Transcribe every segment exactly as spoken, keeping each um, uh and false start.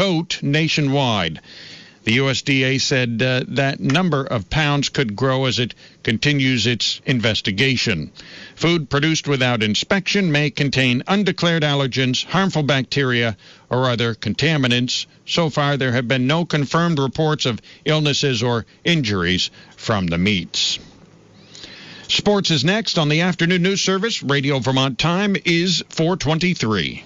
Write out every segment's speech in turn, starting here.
tote nationwide. The U S D A said uh, that number of pounds could grow as it continues its investigation. Food produced without inspection may contain undeclared allergens, harmful bacteria, or other contaminants. So far, there have been no confirmed reports of illnesses or injuries from the meats. Sports is next on the afternoon news service. Radio Vermont time is four twenty-three.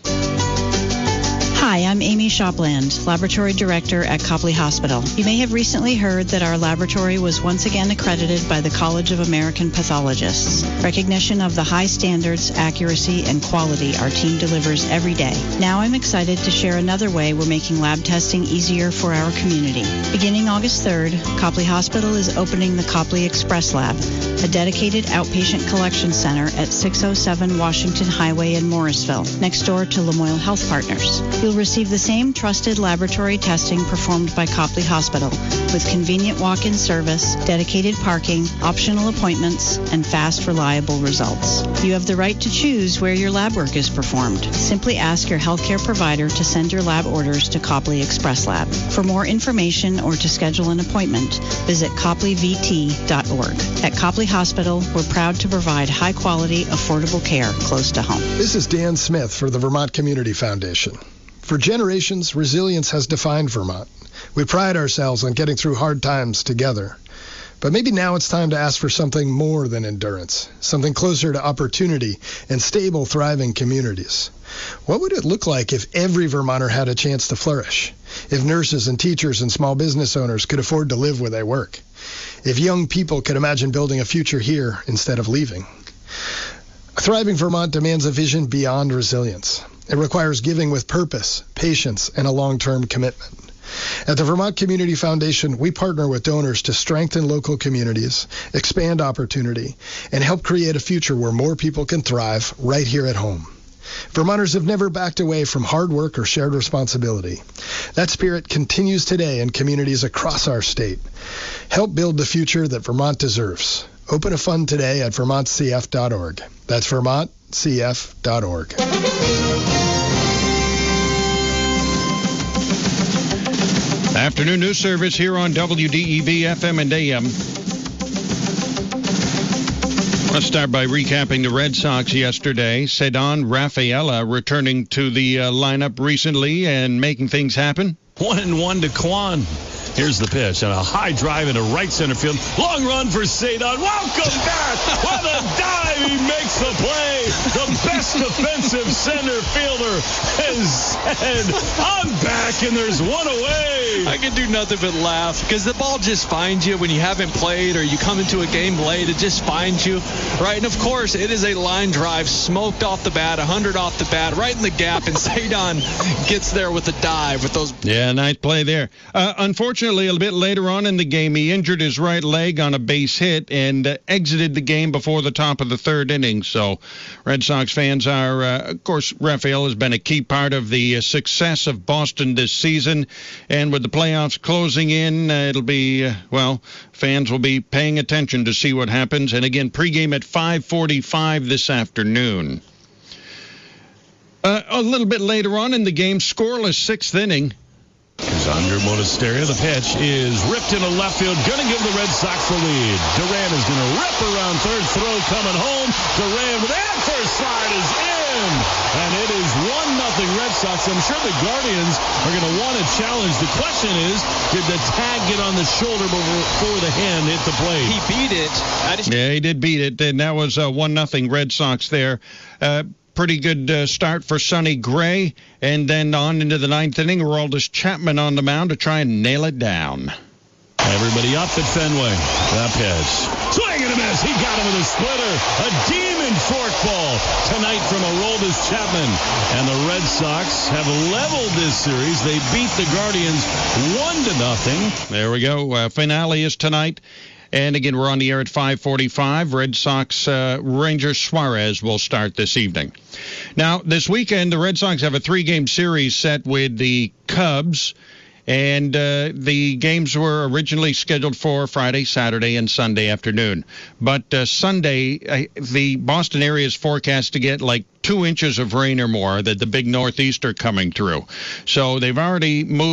Hi, I'm Amy Shopland, Laboratory Director at Copley Hospital. You may have recently heard that our laboratory was once again accredited by the College of American Pathologists. Recognition of the high standards, accuracy, and quality our team delivers every day. Now I'm excited to share another way we're making lab testing easier for our community. Beginning August third, Copley Hospital is opening the Copley Express Lab, a dedicated outpatient collection center at six oh seven Washington Highway in Morrisville, next door to Lamoille Health Partners. You'll receive the same trusted laboratory testing performed by Copley Hospital, with convenient walk-in service, dedicated parking, optional appointments, and fast, reliable results. You have the right to choose where your lab work is performed. Simply ask your healthcare provider to send your lab orders to Copley Express Lab. For more information or to schedule an appointment, visit copley v t dot org. At Copley Hospital, we're proud to provide high-quality, affordable care close to home. This is Dan Smith for the Vermont Community Foundation. For generations, resilience has defined Vermont. We pride ourselves on getting through hard times together. But maybe now it's time to ask for something more than endurance, something closer to opportunity and stable, thriving communities. What would it look like if every Vermonter had a chance to flourish? If nurses and teachers and small business owners could afford to live where they work? If young people could imagine building a future here instead of leaving? A thriving Vermont demands a vision beyond resilience. It requires giving with purpose, patience, and a long-term commitment. At the Vermont Community Foundation, we partner with donors to strengthen local communities, expand opportunity, and help create a future where more people can thrive right here at home. Vermonters have never backed away from hard work or shared responsibility. That spirit continues today in communities across our state. Help build the future that Vermont deserves. Open a fund today at vermont c f dot org. That's vermont c f dot org. Afternoon news service here on W D E V F M and A M. Let's start by recapping the Red Sox yesterday. Ceddanne Rafaela returning to the uh, lineup recently and making things happen. One and one to Kwan. Here's the pitch, and a high drive into right center field. Long run for Ceddanne. Welcome back. What a dive. He makes the play. The best defensive center fielder has said, I'm back, and there's one away. I can do nothing but laugh because the ball just finds you when you haven't played or you come into a game late. It just finds you, right? And, of course, it is a line drive, smoked off the bat, one hundred off the bat, right in the gap, and Ceddanne gets there with a dive with those. Yeah, nice play there. Uh, unfortunately, a bit later on in the game, he injured his right leg on a base hit and uh, exited the game before the top of the third inning. So Red Sox fans are, uh, of course, Rafael has been a key part of the uh, success of Boston this season. And with the playoffs closing in, uh, it'll be, uh, well, fans will be paying attention to see what happens. And again, pregame at five forty-five this afternoon. Uh, a little bit later on in the game, scoreless sixth inning. Here's Andre Monasterio. The pitch is ripped into left field. Going to give the Red Sox the lead. Duran is going to rip around third. Throw coming home. Duran with that first slide is in. And it is one nothing Red Sox. I'm sure the Guardians are going to want a challenge. The question is, did the tag get on the shoulder before the hand hit the plate? He beat it. I just... Yeah, he did beat it. And that was uh, one nothing Red Sox there. Uh, Pretty good uh, start for Sonny Gray, and then on into the ninth inning, Aroldis Chapman on the mound to try and nail it down. Everybody up at Fenway. That pitch. Swing and a miss. He got him with a splitter. A demon forkball tonight from Aroldis Chapman. And the Red Sox have leveled this series. They beat the Guardians one to nothing. There we go. Uh, finale is tonight. And again, we're on the air at five forty-five. Red Sox uh, Rangers Suarez will start this evening. Now, this weekend, the Red Sox have a three-game series set with the Cubs And uh, the games were originally scheduled for Friday, Saturday, and Sunday afternoon. But uh, Sunday, uh, the Boston area is forecast to get like two inches of rain or more, that the big northeaster coming through. So they've already moved